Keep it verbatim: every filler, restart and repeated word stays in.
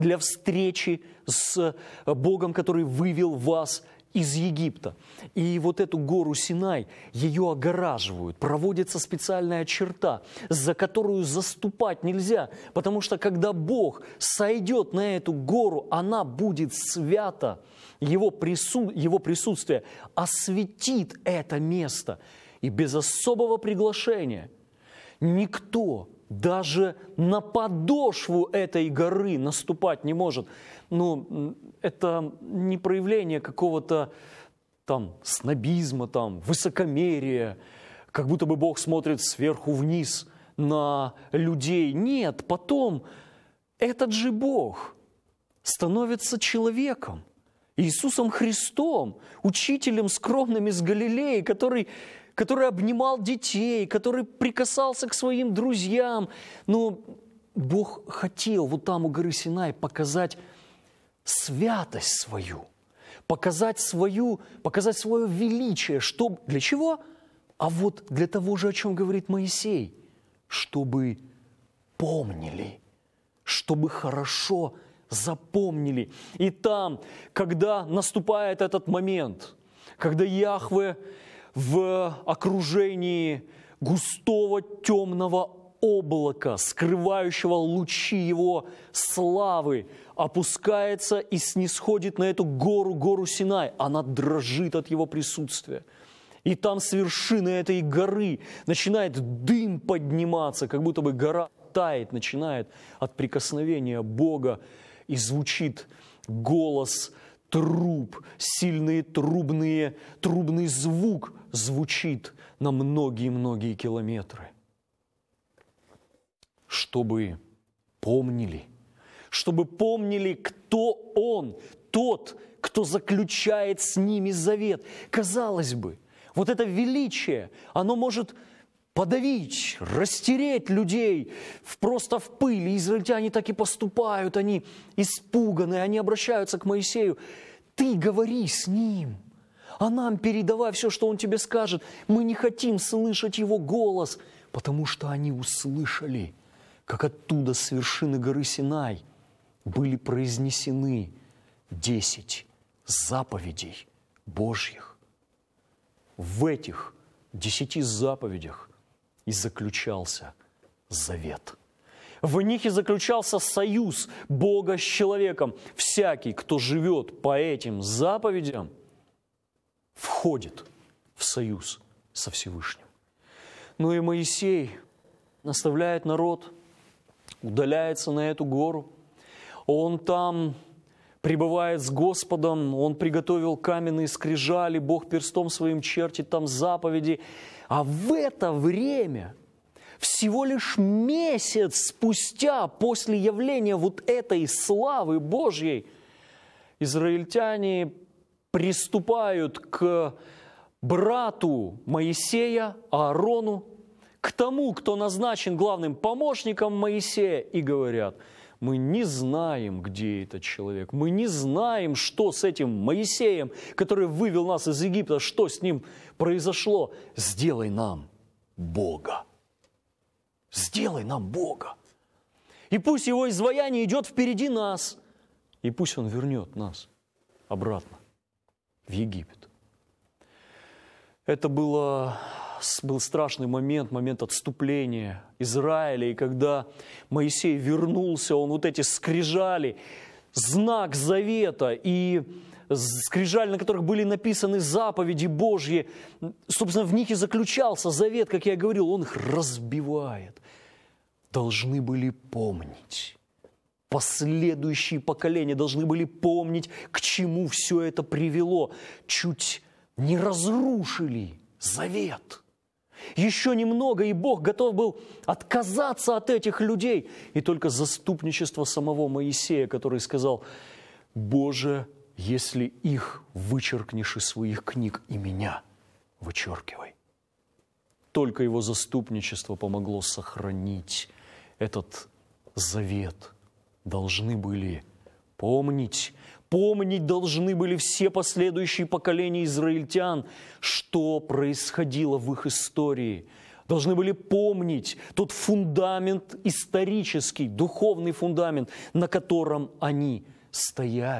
для встречи с Богом, который вывел вас из Египта. И вот эту гору Синай, ее огораживают, проводится специальная черта, за которую заступать нельзя, потому что когда Бог сойдет на эту гору, она будет свята, его, прису... его присутствие осветит это место. И без особого приглашения никто даже на подошву этой горы наступать не может. Ну, это не проявление какого-то там снобизма, там, высокомерия, как будто бы Бог смотрит сверху вниз на людей. Нет, потом этот же Бог становится человеком, Иисусом Христом, учителем скромным из Галилеи, который, который обнимал детей, который прикасался к своим друзьям. Но Бог хотел вот там у горы Синай показать святость свою, показать, свою, показать свое величие. Что, для чего? А вот для того же, о чем говорит Моисей, чтобы помнили, чтобы хорошо запомнили. И там, когда наступает этот момент, когда Яхве в окружении густого темного облака, скрывающего лучи Его славы, опускается и снисходит на эту гору, гору Синай. Она дрожит от Его присутствия. И там с вершины этой горы начинает дым подниматься, как будто бы гора тает, начинает от прикосновения Бога, и звучит голос труб, сильные трубные, трубный звук звучит на многие-многие километры. Чтобы помнили, чтобы помнили, кто Он, тот, кто заключает с ними завет. Казалось бы, вот это величие, оно может подавить, растереть людей просто в пыль. Израильтяне так и поступают, они испуганы, они обращаются к Моисею. Ты говори с ним, а нам передавай все, что он тебе скажет. Мы не хотим слышать его голос, потому что они услышали, как оттуда с вершины горы Синай были произнесены десять заповедей Божьих. В этих десяти заповедях и заключался завет. В них и заключался союз Бога с человеком. Всякий, кто живет по этим заповедям, входит в союз со Всевышним. Ну и Моисей наставляет народ, удаляется на эту гору. Он там пребывает с Господом, он приготовил каменные скрижали, Бог перстом своим чертит там заповеди. А в это время, всего лишь месяц спустя после явления вот этой славы Божьей, израильтяне приступают к брату Моисея, Аарону, к тому, кто назначен главным помощником Моисея, и говорят: мы не знаем, где этот человек, мы не знаем, что с этим Моисеем, который вывел нас из Египта, что с ним произошло. Сделай нам Бога. Сделай нам Бога. И пусть Его изваяние идет впереди нас, и пусть Он вернет нас обратно в Египет. Это было... был страшный момент, момент отступления Израиля, и когда Моисей вернулся, он вот эти скрижали, знак завета и скрижали, на которых были написаны заповеди Божьи, собственно, в них и заключался завет, как я говорил, он их разбивает. Должны были помнить. Последующие поколения должны были помнить, к чему все это привело. Чуть не разрушили завет. Еще немного, и Бог готов был отказаться от этих людей. И только заступничество самого Моисея, который сказал: «Боже, если их вычеркнешь из своих книг, и меня вычеркивай». Только его заступничество помогло сохранить этот завет. Должны были помнить, помнить должны были все последующие поколения израильтян, что происходило в их истории. должны были помнить тот фундамент исторический, духовный фундамент, на котором они стояли.